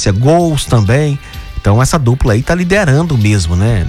assistência, gols também. Então essa dupla aí tá liderando mesmo, né?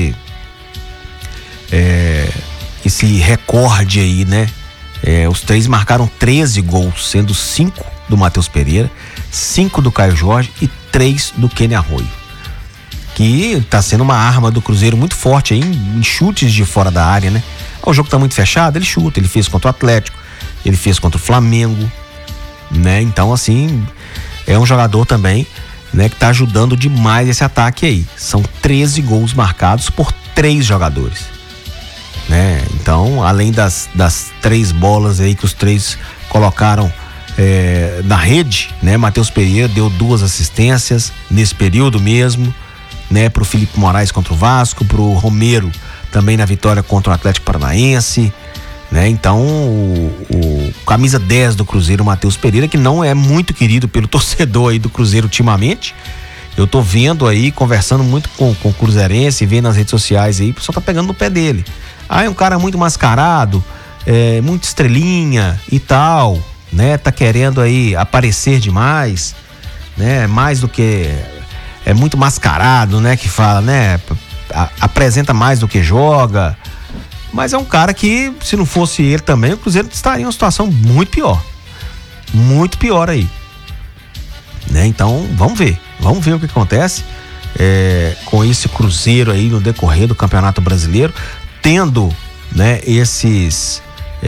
Esse recorde aí, né? Os três marcaram 13 gols, sendo 5 do Matheus Pereira, 5 do Caio Jorge e 3 do Kenny Arroio. Que tá sendo uma arma do Cruzeiro muito forte aí em chutes de fora da área, né? O jogo tá muito fechado, ele chuta, ele fez contra o Atlético, ele fez contra o Flamengo, né? Então, assim, é um jogador também, né, que tá ajudando demais esse ataque aí. São 13 gols marcados por 3 jogadores, né? Então, além das 3 bolas aí que os 3 colocaram na rede, né? Matheus Pereira deu 2 assistências nesse período mesmo, né? Pro Felipe Moraes contra o Vasco, pro Romero também na vitória contra o Atlético Paranaense, né? Então, o camisa 10 do Cruzeiro, Matheus Pereira, que não é muito querido pelo torcedor aí do Cruzeiro ultimamente. Eu tô vendo aí, conversando muito com o cruzeirense, vendo nas redes sociais aí, o pessoal tá pegando no pé dele. É um cara muito mascarado, muito estrelinha e tal, né? Tá querendo aí aparecer demais, né? Mais do que... É muito mascarado, né? Que fala, né? Apresenta mais do que joga. Mas é um cara que, se não fosse ele também, o Cruzeiro estaria em uma situação muito pior. Muito pior aí, né? Então, vamos ver o que acontece com esse Cruzeiro aí no decorrer do Campeonato Brasileiro, tendo, né, esses...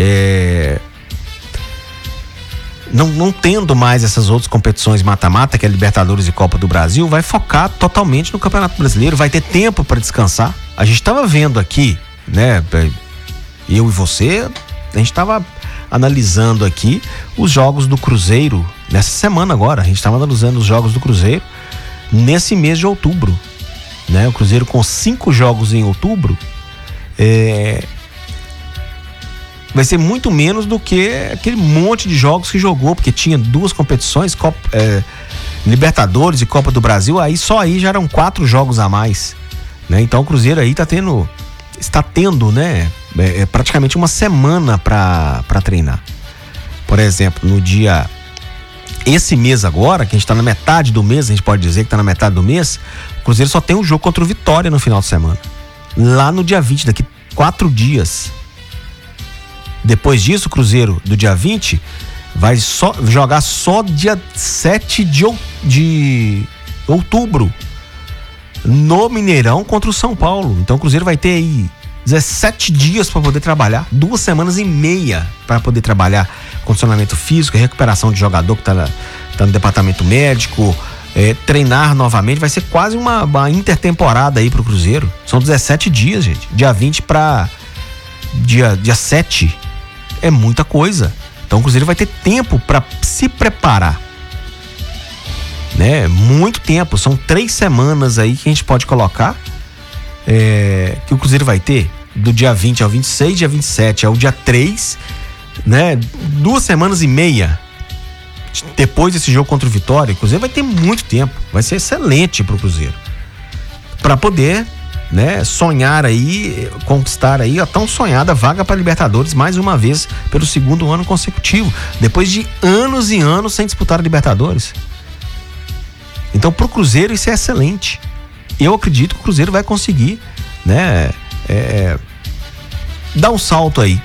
Não tendo mais essas outras competições mata-mata, que é Libertadores e Copa do Brasil, vai focar totalmente no Campeonato Brasileiro, vai ter tempo para descansar. A gente estava vendo aqui, né, eu e você, a gente estava analisando aqui os jogos do Cruzeiro nessa semana agora. A gente estava analisando os jogos do Cruzeiro nesse mês de outubro, né? O Cruzeiro com 5 jogos em outubro vai ser muito menos do que aquele monte de jogos que jogou, porque tinha 2 competições, Libertadores e Copa do Brasil, aí só aí já eram 4 jogos a mais, né? Então o Cruzeiro aí está tendo, né, praticamente uma semana para treinar. Por exemplo, esse mês agora, que a gente está na metade do mês, a gente pode dizer que está na metade do mês, o Cruzeiro só tem um jogo contra o Vitória no final de semana, lá no dia 20, daqui 4 dias. Depois disso, o Cruzeiro, do dia 20, vai jogar só dia 7 de outubro, no Mineirão contra o São Paulo. Então o Cruzeiro vai ter aí 17 dias para poder trabalhar, 2 semanas e meia para poder trabalhar condicionamento físico, recuperação de jogador que tá no departamento médico, treinar novamente. Vai ser quase uma intertemporada aí pro Cruzeiro. São 17 dias, gente. Dia 20 para dia 7 é muita coisa. Então o Cruzeiro vai ter tempo para se preparar, né? Muito tempo. São 3 semanas aí que a gente pode colocar que o Cruzeiro vai ter, do dia 20 ao 26, dia 27 ao dia 3, né? 2 semanas e meia depois desse jogo contra o Vitória. O Cruzeiro vai ter muito tempo. Vai ser excelente pro Cruzeiro, para poder, né, sonhar aí, conquistar aí a tão sonhada vaga para Libertadores mais uma vez pelo 2º ano consecutivo, depois de anos e anos sem disputar a Libertadores. Então pro Cruzeiro isso é excelente. Eu acredito que o Cruzeiro vai conseguir, né, dar um salto aí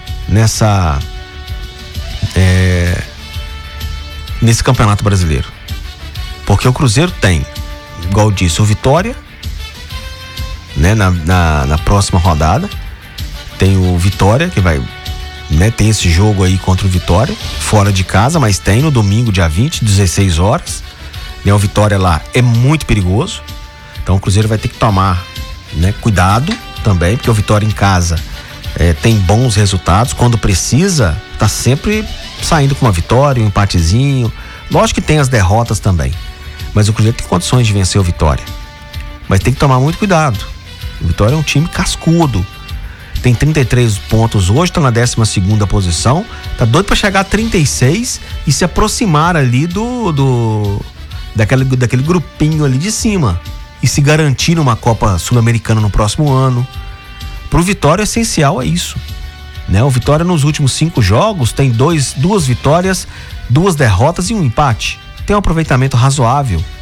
nesse Campeonato Brasileiro, porque o Cruzeiro tem, igual eu disse, o Vitória, né, na próxima rodada. Tem o Vitória que vai, né, tem esse jogo aí contra o Vitória fora de casa, mas tem no domingo, dia 20, 16 horas, né? O Vitória lá é muito perigoso, então o Cruzeiro vai ter que tomar, né, cuidado também, porque o Vitória em casa tem bons resultados, quando precisa tá sempre saindo com uma vitória, um empatezinho. Lógico que tem as derrotas também, mas o Cruzeiro tem condições de vencer o Vitória, mas tem que tomar muito cuidado. O Vitória é um time cascudo, tem 33 pontos hoje, tá na 12ª posição, tá doido pra chegar a 36 e se aproximar ali daquele grupinho ali de cima e se garantir numa Copa Sul-Americana no próximo ano. Pro Vitória, essencial é isso, né? O Vitória nos últimos 5 jogos tem 2 vitórias, 2 derrotas e 1 empate. Tem um aproveitamento razoável,